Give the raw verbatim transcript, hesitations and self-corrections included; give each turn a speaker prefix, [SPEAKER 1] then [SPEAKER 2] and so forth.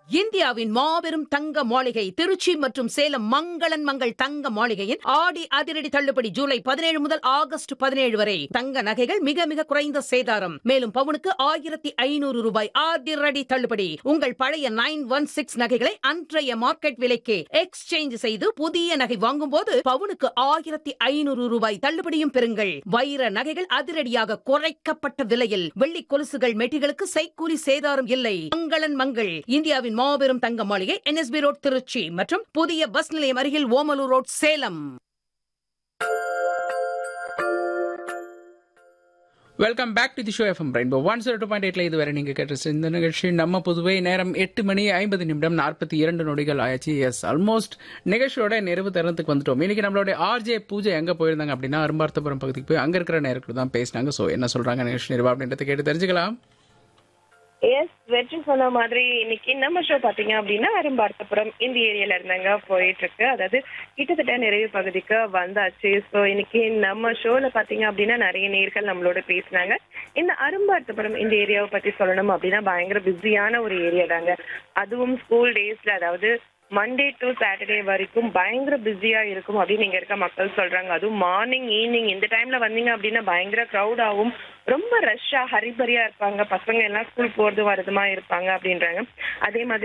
[SPEAKER 1] இந்தியாவின் மாபெரும் தங்க மாளிகை திருச்சி மற்றும் சேலம் மங்களன் மங்கள் தங்க மாளிகையின் ஆடி அதிரடி தள்ளுபடி ஜூலை பதினேழு முதல் ஆகஸ்ட் பதினேழு வரை. தங்க நகைகள் மிக மிக குறைந்த சேதாரம். மேலும் பவுனுக்கு ஆயிரத்தி ஐநூறு ரூபாய் அதிரடி தள்ளுபடி. உங்கள் பழைய நைன் ஒன் சிக்ஸ் நகைகளை அன்றைய மார்க்கெட் விலைக்கு எக்ஸ்சேஞ்ச் செய்து புதிய நகை வாங்கும் போது பவுனுக்கு ஆயிரத்தி ஐநூறு ரூபாய் தள்ளுபடியும் பெறுங்கள். வைர நகைகள் அதிரடியாக குறைக்கப்பட்ட விலையில். வெள்ளி கொலுசுகள் மெட்டிகளுக்கு செய்கூலி சேதாரம் இல்லை. மங்களன் மங்கள் இந்தியாவின் மாபெரும் தங்க மாளிகை என்எஸ்பி ரோட் திருச்சி மற்றும் புதிய பஸ் நிலையம் அருகில் Omalur road Salem.
[SPEAKER 2] Welcome back to the show FM rainbow one zero two point எயிட்ல இதுவரை நீங்க கேட்டு இந்த நிகழ்ச்சி நம்ம புதுவை நேரம் எட்டு மணி ஐம்பது நிமிடம் நாற்பத்தி இரண்டு நொடிகள் ஆயிடுச்சு. எஸ் ஆல்மோஸ்ட் நிகழ்ச்சியோட நிறைவு தருணத்துக்கு வந்துட்டோம். இன்னைக்கு நம்மளோட ஆர்ஜே பூஜை எங்க போயிருந்தாங்க அப்படின்னா அரும்பார்த்தபுரம் பகுதிக்கு போய் அங்க இருக்கிற நேரத்தில் தான் பேசினாங்க. ஸோ என்ன சொல்றாங்க நிகழ்ச்சி நிறைவா அப்படின்றத கேட்டு தெரிஞ்சுக்கலாம்.
[SPEAKER 3] எஸ் வெற்றி சொன்ன மாதிரி இன்னைக்கு நம்ம ஷோ பாத்தீங்க அப்படின்னா அரும்பார்த்தபுரம் இந்த ஏரியால இருந்தாங்க போயிட்டு இருக்கு. அதாவது கிட்டத்தட்ட நிறைவு பகுதிக்கு வந்தாச்சு. ஸோ இன்னைக்கு நம்ம ஷோல பாத்தீங்க அப்படின்னா நிறைய நேர்கள் நம்மளோட பேசினாங்க. இந்த அரும்பார்த்தபுரம் இந்த ஏரியாவை பத்தி சொல்லணும் அப்படின்னா பயங்கர பிஸியான ஒரு ஏரியா தாங்க. அதுவும் ஸ்கூல் டேஸ்ல அதாவது மண்டே டு சாட்டர்டே வரைக்கும் பயங்கர பிஸியா இருக்கும் அப்படின்னு இங்க இருக்க மக்கள் சொல்றாங்க. அதுவும் மார்னிங் ஈவினிங் இந்த டைம்ல வந்தீங்க அப்படின்னா பயங்கர க்ரௌட் ஆகும். ரொம்ப ரஷ்ஷா ஹரிபரியா இருப்பாங்க. பசங்க எல்லாம் ஸ்கூல் போறது வரதுமா இருப்பாங்க அப்படின்றாங்க. அதே மாதிரி